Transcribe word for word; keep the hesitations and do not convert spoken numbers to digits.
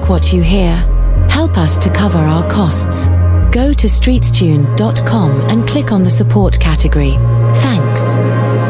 like what you hear? Help us to cover our costs. Go to streetstune dot com and click on the support category. Thanks.